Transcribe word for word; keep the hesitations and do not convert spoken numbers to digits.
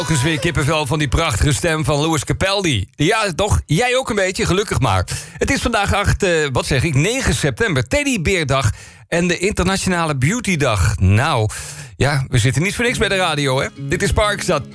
Ook eens weer kippenvel van die prachtige stem van Lewis Capaldi. Ja, toch? Jij ook een beetje, gelukkig maar. Het is vandaag acht, uh, wat zeg ik, negen september, Teddybeerdag en de Internationale Beautydag. Nou, ja, we zitten niet voor niks bij de radio, hè? Dit is Parkstad.